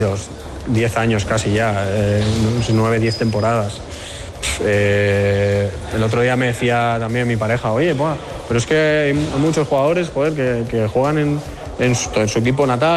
10 años casi ya, 9, 10 temporadas. El otro día me decía también mi pareja, oye, pero es que hay muchos jugadores, joder, que juegan en su equipo natal